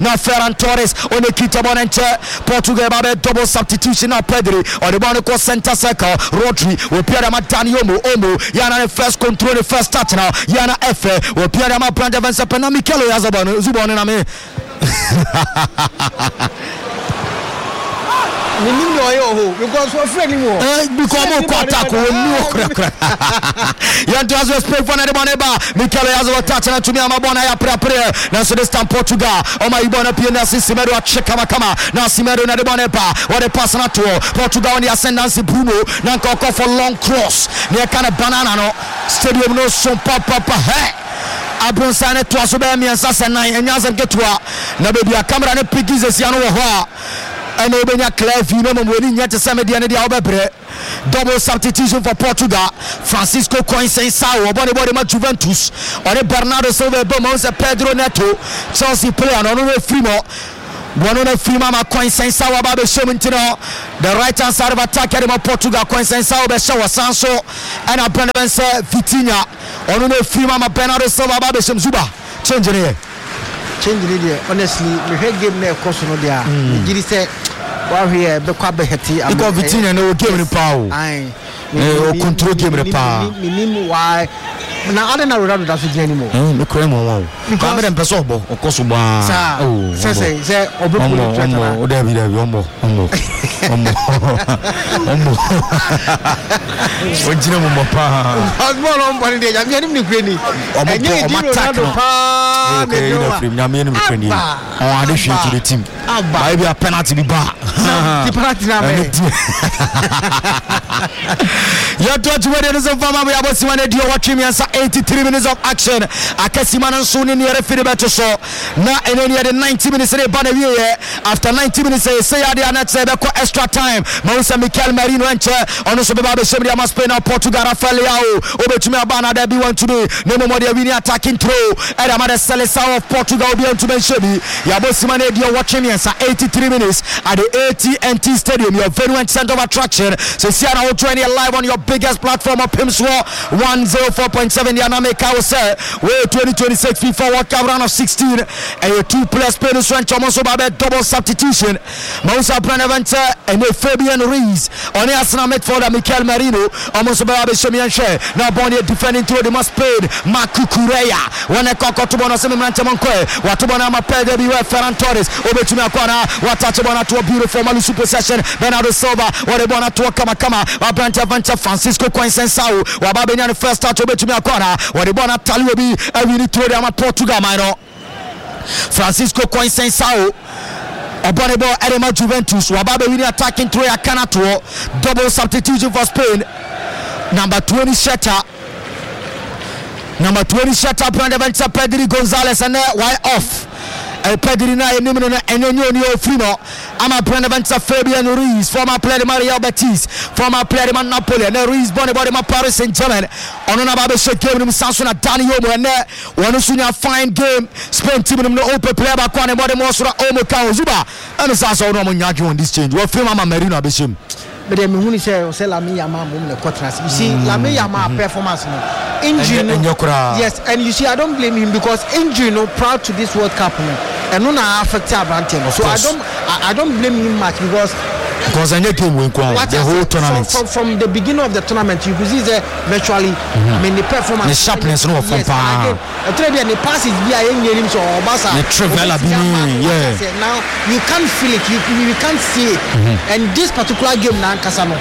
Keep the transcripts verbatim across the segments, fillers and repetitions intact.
now Ferran Torres on the Kita Bonente Portugal babe double substitution now Pedri on the Monaco center circle Rodri will Pierre Matani Omo Omo Yana the first control the first touch now Yana F will Pierre Matani Vansa Pena Mikel Yazabon Zubon and Ame because we're friendly more. Because more contact with new crack. You do as well speak for another moneba. Mikel Yazabon touching to me. I'm a bona ya prayer prayer. Now so this time Portugal. Oh my bona pina Simero Chekama Kama. Now Simero na de boneba. What a pass na to Portugal on the ascendancy Bruno. Now go for long cross. Near kind of banana no. Stadium no son papa hey. Abronsane to asobe mi ansasa nine. Enyaza getwa. Na baby a camera ne pigize siano ho. And Obenya Clef, you know, winning yet to Samedia and the Albebre. Double substitution for Portugal. Francisco Coinsensao, Bonnie Body Juventus, or a Bernardo Silva, Bomons, Pedro Neto, Chelsea player, on a Frimo. One on a Frima, Coinsensao, Babe Shomintino, the right hand side of attack at Portugal, Coinsensao, Beshawa Sanso, and a Benevense Vitinha, on a Frima, Bernardo Silva, Babe Shomzuba. Change it. Change it honestly, we had game there, of course, no, there. Did say, well, here, the Quabe Hetty, I got Vitina, no game in power. I control game in power. Why? Now, I don't know how to do anymore. No cremo. Because I'm Pesobo, of course, oh, say, say, Obo, David, Ombo, Ombo, Ombo, Ombo. What's your number? I was born on one day. I'm getting the granny. I'm in the friendly. I addition to the team. Maybe a penalty be bar. The penalty now. You're twenty minutes of Fama. We have one idea watching me answer eighty-three minutes of action. I can see man soon in the referee better so. Now and then the ninety minutes in the after ninety minutes say I did not say extra time. Moussa Mikel Merino and on the Babe Shebria must pay now Portugal Rafael Leao. Over to me Abana there be one today. No more they winning attacking throw. And I'm at the Salesao of Portugal be on to me Shebi. Yabosimane you're watching me answer eighty-three minutes at the A T and T Stadium. Your very center of attraction. So see I will join you live on your biggest platform of Pimswa one oh four point seven. The Anameka will say way twenty twenty-six FIFA World Cup round of sixteen. And your two players playing this one Chomoso Babe double substitution. Moussa Pranavante and Fabian Ruiz on the Arsenal midfielder Mikel Merino. Almost Babe Shemianche. Now Bonnie defending through the must paid Marco Correa. When a cock to Bono Seminante Monque. Watubona Mapede beware Ferran Torres. Over to Makwana. Watachabona to a beautiful Malu super session. Bernardo Silva. What a bona to a Kamakama. Wabranta Vanta Francisco Coinsensao. Wababenya the first touch over to Makwana. What a bona Talubi. I will need to them at Portugal, minor. Francisco Coinsensao. Obonebo Edema Juventus. Wababe winning attacking through a Canato. Double substitution for Spain. Number twenty Shetta. Number twenty Shetta. Brandaventa Pedri Gonzalez and there. Why off? El Pedri na enimino na enenyo ni ofrimo. Ama Brandaventa Fabian Ruiz. Former player Mario Betis. Former player man Napoli. And Ruiz born body ma Paris Saint-Germain. Onona babe shake game ni Samson na Dani Omo. And there. Wanusunya fine game. Spain team ni open player ba kwa ne body mo sura Omo Kao Zuba. And sasa ono mo nyaki on this change. Wa film ama Merino abeshim. But then when you say say Lamine Yamal mum le contrast. You see Lamine Yamal performance no. Injury no. Yes, and you see I don't blame him because injury no proud to this World Cup no. And no na affect Abrante no. So I don't I, I don't blame him much because because I game win the whole tournament from, from, from the beginning of the tournament you could see the virtually mm-hmm. I mean the performance the sharpness no from pa again the passes be a him so Obasa the Trevella be yeah now you can't feel it you, you can't see it mm-hmm. and this particular game now Kasano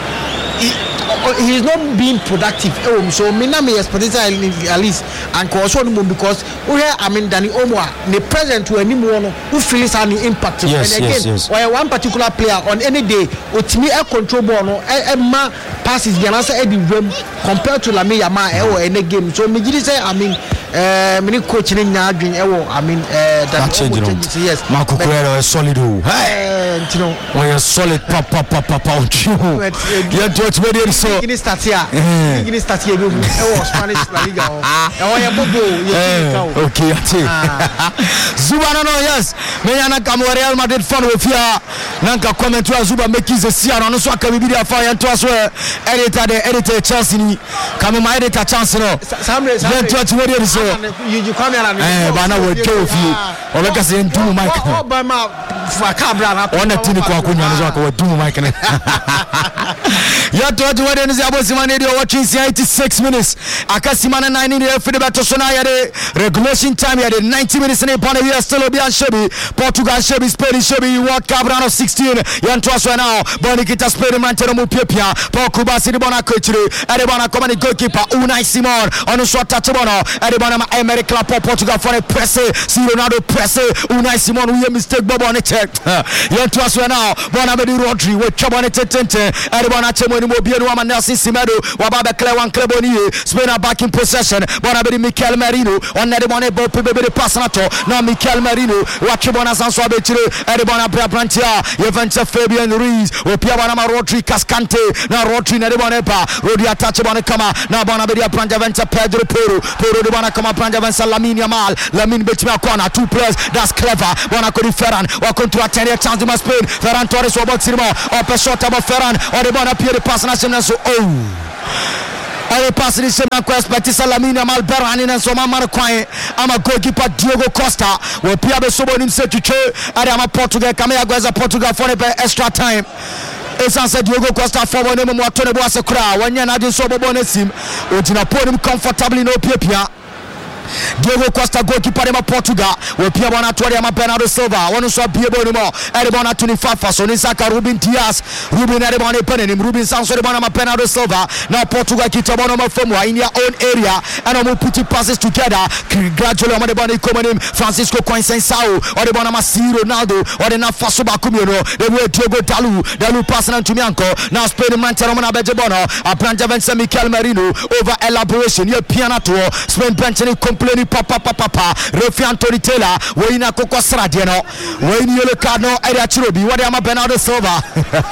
he is not being productive so me na me expect at least and cause because I mean Dani Omo the present to any one who feels any impact yes, and again yes, yes. why one particular player on any day with me a control ball no e ma passes the answer e the compared to Lamine Yamal e any game so me say I mean eh me coach ni nya adwen e wo I mean eh that yes Marco Correa is solid hey you know we are solid pop pop pop pop you do it very so beginning start here beginning start here e wo Spanish La Liga e wo ya bobo you okay ati Zuba no no yes me yana kam Real Madrid fan we fia nanka comment wa Zuba make is a sia no so aka bibi dia fa yanto aso editor the editor Chelsea ni kam my editor chance no Samre Samre you do it very so you you come here and eh bana we do fi o be kase ntu mic o ba ma fa cabra na ona tini kwa kunya no so we do mic na ya to to we dey abosi man dey watching eighty-six minutes akasima na nine in the referee beto so na ya the regulation time ya the ninety minutes in Bana we still be an Shebi Portugal Shebi Spain Shebi World Cup round of sixteen ya to so now Boni kita Spain man tero mu piepia Paul Kubasi Bana coachre e Bana come the goalkeeper Unai Simon on so touch Bana e Bana ma Emerick Laporte Portugal for a press see Ronaldo press Unai Simon we mistake bobo on check ya to so now Bana be Rodri we chobone tetente e Bana chemo ni mo bienu ama Nelson Semedo wa ba be clear one club oni Spain are back in possession Bana be Mikel Merino on the Bana ball pe be pass na to now Mikel Merino watch Bana sanso abetire e Bana Brabrantia Juventus Fabian Ruiz o pia Bana ma Rodri Cascante na Rodri na de Bana pa Rodri attach Bana kama na Bana be Branja Juventus Pedro Porro Porro de Bana kama Branja Juventus Lamine Yamal Lamine betima corner two players that's clever Bana ko di Ferran wa contre atteindre chance de Spain Ferran Torres o box sirimo o pe shot about Ferran o de Bana pied de passe national so oh I pass this na ko expect Lamine Yamal Berani na so mama kwan ama goalkeeper Diogo Costa we pia be so bonim se tuche ada ama Portugal kama ya gweza Portugal for the extra time esanse Diogo Costa for one mo to ne bo asekura wanya na de so bobo na sim otina podium comfortably no piapia Diogo Costa goalkeeper de Portugal we pia bona to de Bernardo Silva wonu so bie bonu mo e de bona twenty-five faso ni saka Ruben Dias Ruben de bona penenim Ruben Sanso de bona Bernardo Silva now Portugal kito bona mo from in their own area and we put passes together gradually mo de bona ikomenim Francisco Coensensao or de bona Messi Ronaldo or de na faso ba kumio de we Diogo Dalu Dalu pass na Tumianko now Spain Manchester mo na beje bona Branja Juventus Mikel Merino over elaboration ye piano to Spain bench ni complaining papa papa papa Refi Anthony Taylor we ina koko srade no we ni yellow card no area chirobi what am Bernardo Silva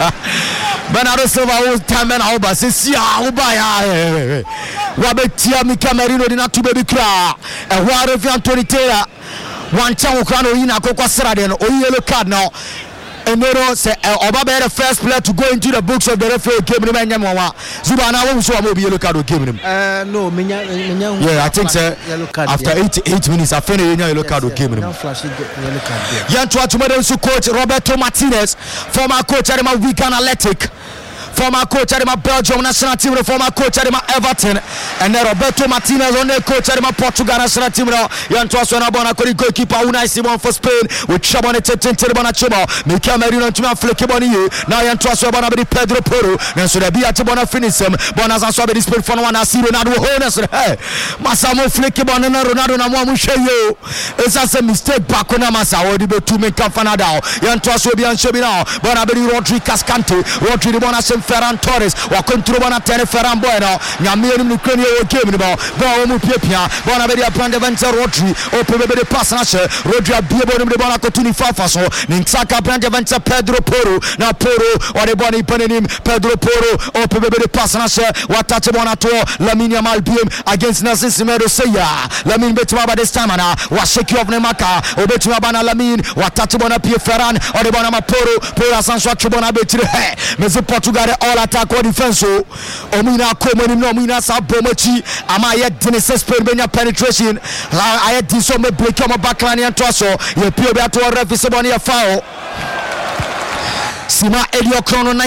Bernardo Silva o time na oba se sia oba ya wa betia Mikel Merino di na tu baby kra e wa Refi Anthony Taylor one chance kra no ina koko srade no o yellow card no Enero say Oba be the first player to go into the books of the referee game ni menya mwa Zuba na wo so am obi yellow card game ni eh no menya menya yeah I think say after eighty-eight minutes I feel yellow card game ni flash yellow card yan to atumade so coach Roberto Martinez former coach at the Wigan Athletic former coach at the Belgium national team, former coach at the Everton, and then Roberto Martinez on the coach at the Portugal national team. Yan to so na bona ko goalkeeper Unai Simon for Spain with Chabone Tete Bona Chimo Mikel Merino to flick boni now yan to so bona be Pedro Porro na so da bi at bona finish him bona za so be Spain for one na zero na do honest hey Masamo flick bona na Ronaldo na mo sheyo it's a mistake back on Masa o di be two men kan fanada yan to so bi an shebi now bona be Rodri Cascante Rodri de bona Ferran Torres wa control bona tene Ferran Bueno nyame ni kwani o game ni ba ba o mu piepia bona be dia Branja Juventus Rodri o pe be de pass na she Rodri abie bona be bona ko twenty-five faso ni saka Branja Juventus Pedro Porro na Porro o de bona ipanenim Pedro Porro o pe be de pass na she wa touch bona to Lamine Yamal biem against Nelson Semedo Seya Lamine betima ba this time na wa shake off ne maka o betima ba na Lamine wa touch bona pie Ferran o de bona ma Porro Porro asanso chobona betire he mezi Portugal all attack or defense so omina komani no omina sa bomachi ama ye dinese Spain benya penetration I had this on me break on my backline and to so ye pio be to refi se boni ya foul Sima Elio Chrono